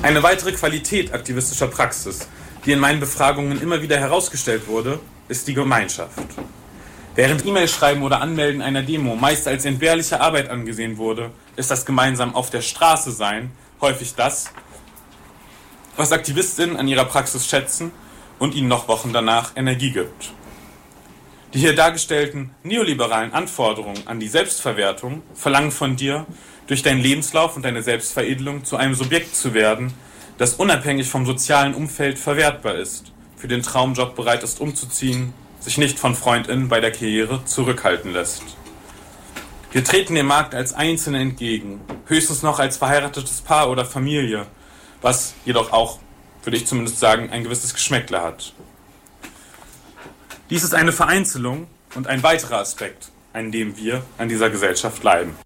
Eine weitere Qualität aktivistischer Praxis, die in meinen Befragungen immer wieder herausgestellt wurde, ist die Gemeinschaft. Während E-Mail schreiben oder Anmelden einer Demo meist als entbehrliche Arbeit angesehen wurde, ist das gemeinsam auf der Straße sein häufig das, was Aktivistinnen an ihrer Praxis schätzen und ihnen noch Wochen danach Energie gibt. Die hier dargestellten neoliberalen Anforderungen an die Selbstverwertung verlangen von dir, durch deinen Lebenslauf und deine Selbstveredelung zu einem Subjekt zu werden, das unabhängig vom sozialen Umfeld verwertbar ist, für den Traumjob bereit ist umzuziehen, sich nicht von FreundInnen bei der Karriere zurückhalten lässt. Wir treten dem Markt als Einzelne entgegen, höchstens noch als verheiratetes Paar oder Familie, was jedoch auch, würde ich zumindest sagen, ein gewisses Geschmäckle hat. Dies ist eine Vereinzelung und ein weiterer Aspekt, an dem wir an dieser Gesellschaft leiden.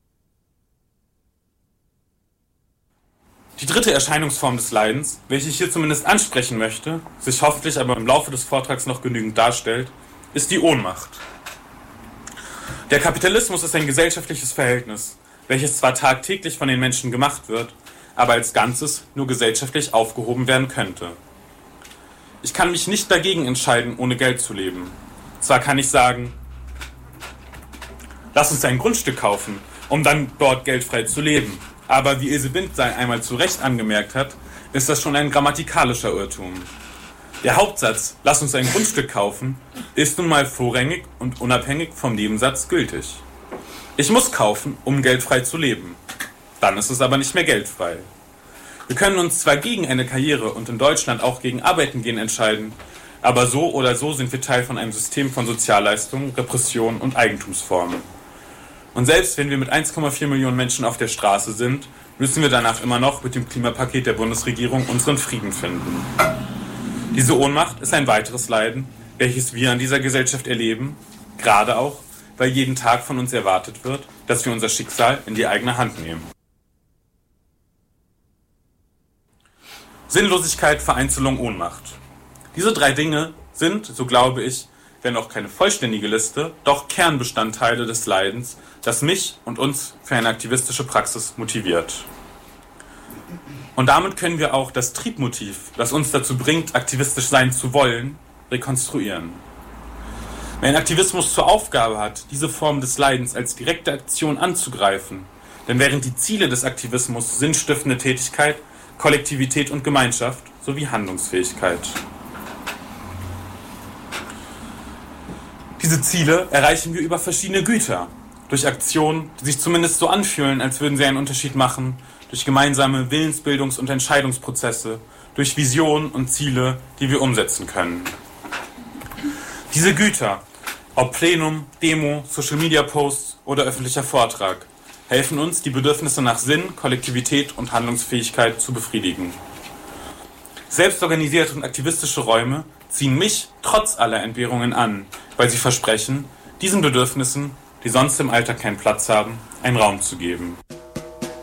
Die dritte Erscheinungsform des Leidens, welche ich hier zumindest ansprechen möchte, sich hoffentlich aber im Laufe des Vortrags noch genügend darstellt, ist die Ohnmacht. Der Kapitalismus ist ein gesellschaftliches Verhältnis, welches zwar tagtäglich von den Menschen gemacht wird, aber als Ganzes nur gesellschaftlich aufgehoben werden könnte. Ich kann mich nicht dagegen entscheiden, ohne Geld zu leben. Zwar kann ich sagen, lass uns ein Grundstück kaufen, um dann dort geldfrei zu leben. Aber wie Ilse Bindsein einmal zu Recht angemerkt hat, ist das schon ein grammatikalischer Irrtum. Der Hauptsatz, lass uns ein Grundstück kaufen, ist nun mal vorrangig und unabhängig vom Nebensatz gültig. Ich muss kaufen, um geldfrei zu leben. Dann ist es aber nicht mehr geldfrei. Wir können uns zwar gegen eine Karriere und in Deutschland auch gegen Arbeiten gehen entscheiden, aber so oder so sind wir Teil von einem System von Sozialleistungen, Repression und Eigentumsformen. Und selbst wenn wir mit 1,4 Millionen Menschen auf der Straße sind, müssen wir danach immer noch mit dem Klimapaket der Bundesregierung unseren Frieden finden. Diese Ohnmacht ist ein weiteres Leiden, welches wir an dieser Gesellschaft erleben, gerade auch, weil jeden Tag von uns erwartet wird, dass wir unser Schicksal in die eigene Hand nehmen. Sinnlosigkeit, Vereinzelung, Ohnmacht. Diese drei Dinge sind, so glaube ich, wenn auch keine vollständige Liste, doch Kernbestandteile des Leidens, das mich und uns für eine aktivistische Praxis motiviert. Und damit können wir auch das Triebmotiv, das uns dazu bringt, aktivistisch sein zu wollen, rekonstruieren. Wenn Aktivismus zur Aufgabe hat, diese Form des Leidens als direkte Aktion anzugreifen, dann wären die Ziele des Aktivismus sinnstiftende Tätigkeit, Kollektivität und Gemeinschaft sowie Handlungsfähigkeit. Diese Ziele erreichen wir über verschiedene Güter, durch Aktionen, die sich zumindest so anfühlen, als würden sie einen Unterschied machen, durch gemeinsame Willensbildungs- und Entscheidungsprozesse, durch Visionen und Ziele, die wir umsetzen können. Diese Güter, ob Plenum, Demo, Social-Media-Posts oder öffentlicher Vortrag, helfen uns, die Bedürfnisse nach Sinn, Kollektivität und Handlungsfähigkeit zu befriedigen. Selbstorganisierte und aktivistische Räume ziehen mich trotz aller Entbehrungen an, weil sie versprechen, diesen Bedürfnissen, die sonst im Alltag keinen Platz haben, einen Raum zu geben.